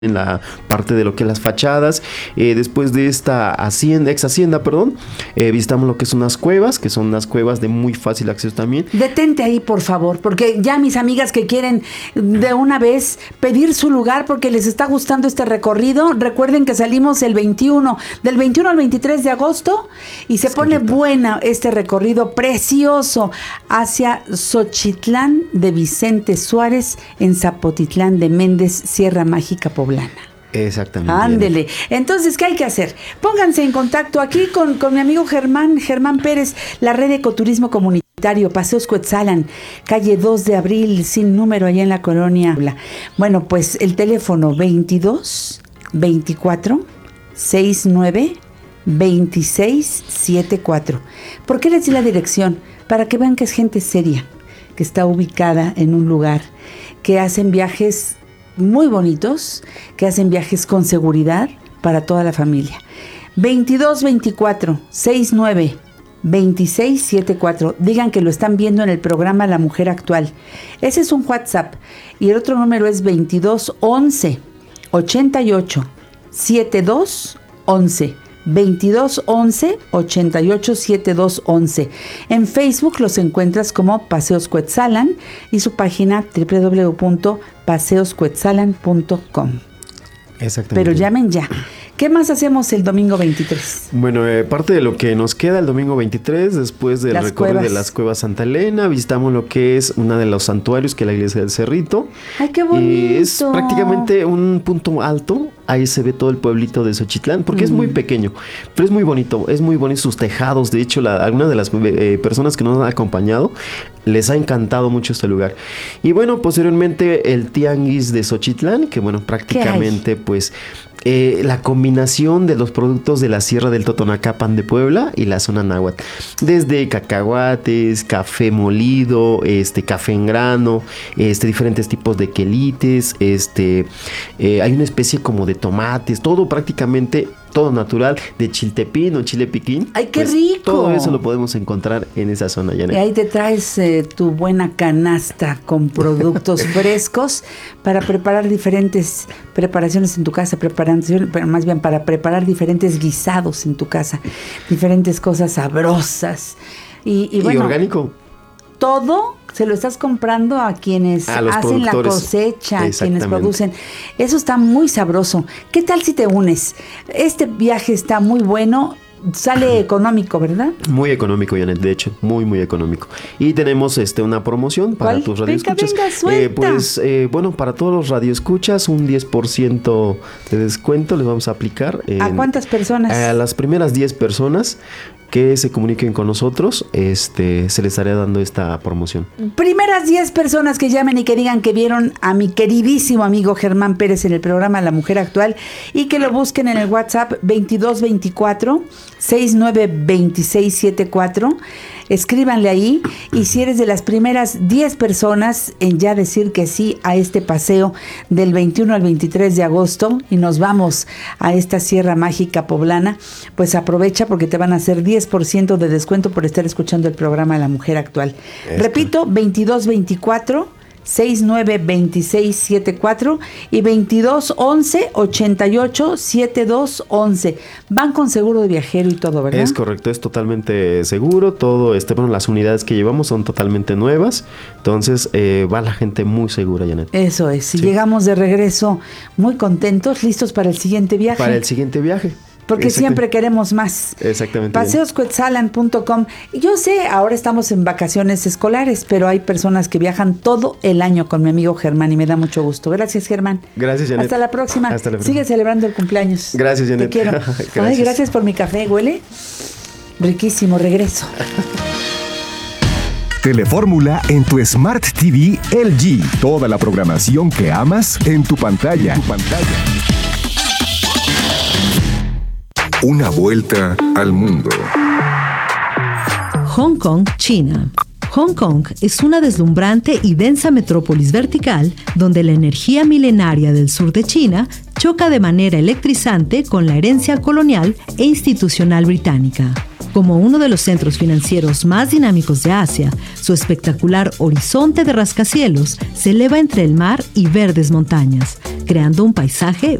en la parte de lo que es las fachadas. Después de esta ex hacienda, visitamos lo que son unas cuevas, que son unas cuevas de muy fácil acceso también. Detente ahí, por favor, porque ya mis amigas que quieren de una vez pedir su lugar porque les está gustando este recorrido, recuerden que salimos del 21 al 23 de agosto y se pone buena este recorrido precioso hacia Xochitlán de Vicente Suárez en Zapotitlán de Méndez, Sierra Mágica Poblana. Exactamente. Ándele. Entonces, ¿qué hay que hacer? Pónganse en contacto aquí con mi amigo Germán Pérez, la red de ecoturismo comunitario, Paseos Cuetzalan, calle 2 de abril, sin número, allá en la colonia. Bueno, pues el teléfono 22 24 69 26 74. ¿Por qué les di la dirección? Para que vean que es gente seria, que está ubicada en un lugar, que hacen viajes muy bonitos, que hacen viajes con seguridad para toda la familia. 22 24 69 26 74. Digan que lo están viendo en el programa La Mujer Actual. Ese es un WhatsApp. Y el otro número es 22 11 88 72 11. 22 11 88 72 11. En Facebook los encuentras como Paseos Cuetzalan y su página www.paseoscuetzalan.com. Exactamente. Pero llamen ya. ¿Qué más hacemos el domingo 23? Bueno, parte de lo que nos queda el domingo 23, después del recorrido de las cuevas Santa Elena, visitamos lo que es uno de los santuarios, que es la iglesia del Cerrito. ¡Ay, qué bonito! Es prácticamente un punto alto. Ahí se ve todo el pueblito de Xochitlán, porque es muy pequeño, pero es muy bonito sus tejados. De hecho, algunas de las personas que nos han acompañado les ha encantado mucho este lugar. Y bueno, posteriormente el tianguis de Xochitlán, que bueno, prácticamente pues la combinación de los productos de la Sierra del Totonacapan de Puebla y la zona náhuatl, desde cacahuates, café molido, café en grano, diferentes tipos de quelites, hay una especie como de tomates, todo prácticamente todo natural, de chiltepín o chile piquín. ¡Ay, qué rico! Todo eso lo podemos encontrar en esa zona, Janet. Y ahí te traes tu buena canasta con productos frescos para preparar diferentes preparaciones en tu casa, más bien para preparar diferentes guisados en tu casa, diferentes cosas sabrosas. Y bueno, orgánico. Todo se lo estás comprando a quienes hacen la cosecha, quienes producen. Eso está muy sabroso. ¿Qué tal si te unes? Este viaje está muy bueno. Sale económico, ¿verdad? Muy económico, Janet, de hecho, muy, muy económico. Y tenemos una promoción para tus radioescuchas. Bueno, para todos los radioescuchas, un 10% de descuento les vamos a aplicar. ¿A cuántas personas? A las primeras 10 personas que se comuniquen con nosotros, se les estaría dando esta promoción. Primeras 10 personas que llamen y que digan que vieron a mi queridísimo amigo Germán Pérez en el programa La Mujer Actual y que lo busquen en el WhatsApp 2224 692674. Escríbanle ahí, y si eres de las primeras 10 personas en ya decir que sí a este paseo del 21 al 23 de agosto y nos vamos a esta Sierra Mágica Poblana, pues aprovecha porque te van a hacer 10% de descuento por estar escuchando el programa La Mujer Actual. Repito, 2224 692674 y 2211 88 7211. Van con seguro de viajero y todo, ¿verdad? Es correcto, es totalmente seguro. Todo, las unidades que llevamos son totalmente nuevas. Entonces, va la gente muy segura, Janet. Eso es. Sí. Llegamos de regreso muy contentos, listos para el siguiente viaje. Para el siguiente viaje. Porque siempre queremos más. Exactamente. Paseoscuetzalan.com. Yo sé, ahora estamos en vacaciones escolares, pero hay personas que viajan todo el año con mi amigo Germán y me da mucho gusto. Gracias, Germán. Gracias, Janet. Hasta la próxima. Sigue celebrando el cumpleaños. Gracias, Janet. Te quiero. Gracias. Ay, gracias por mi café. ¿Huele? Riquísimo. Regreso. Telefórmula en tu Smart TV LG. Toda la programación que amas en tu pantalla. Una vuelta al mundo. Hong Kong, China. Hong Kong es una deslumbrante y densa metrópolis vertical donde la energía milenaria del sur de China choca de manera electrizante con la herencia colonial e institucional británica. Como uno de los centros financieros más dinámicos de Asia, su espectacular horizonte de rascacielos se eleva entre el mar y verdes montañas, creando un paisaje